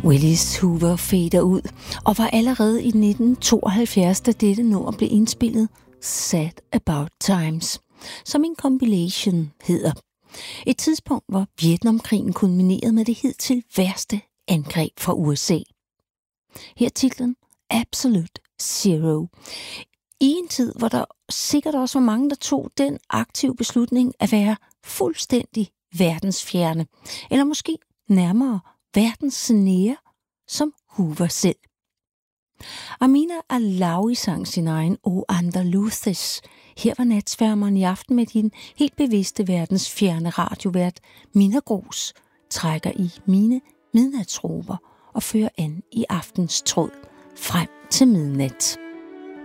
Willis Hoover fader ud, og var allerede i 1972, da dette nummer blev indspillet, Sad About Times, som en compilation hedder. Et tidspunkt, hvor Vietnamkrigen kulminerede med det hidtil værste angreb fra USA. Her titlen Absolute Zero. I en tid, hvor der sikkert også var mange, der tog den aktive beslutning at være fuldstændig verdensfjerne, eller måske nærmere verdensnære, som Hoover selv. Amina Alawi sang sin egen O Andaluzes. Her var natsværmeren i aften med din helt bevidste verdensfjerne radiovært Minna Gros, trækker i mine midnatsråber og fører an i aftens tråd frem til midnat.